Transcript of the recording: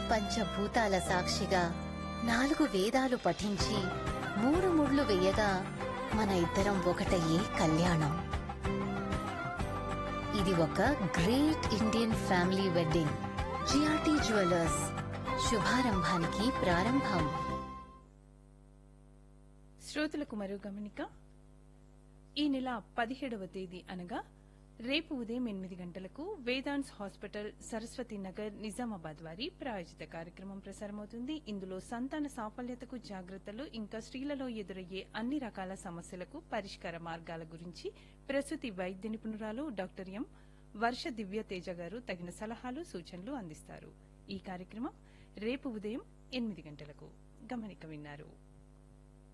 పంచభూతాల సాక్షిగా 4 వేదాలు పఠించి 3 ముళ్ళు వేయగా మన ఇద్దరం ఒకటయ్యే కళ్యాణం. ఇది ఒక great Indian family wedding. GRT jewellers, శుభారంభానికి ప్రారంభం. శ్రోతలకు మరో గమనిక. ఈ నెల 17వ తేదీ అనగా రేపు ఉదయం 8 గంటలకు వేదాంత్ హాస్పిటల్, సరస్వతి నగర్, నిజామాబాద్ వారి ప్రాయోజిత కార్యక్రమం ప్రసారమవుతుంది. ఇందులో సంతాన సాఫల్యతకు జాగ్రత్తలు, ఇంకా స్త్రీలలో ఎదురయ్యే అన్ని రకాల సమస్యలకు పరిష్కార మార్గాల గురించి ప్రసూతి వైద్య నిపుణురాలు డాక్టర్ ఎం వర్ష దివ్య తేజ గారు తగిన సలహాలు, సూచనలు అందిస్తారు. ఈ కార్యక్రమం రేపు ఉదయం 8 గంటలకు. గమనిక విన్నారు.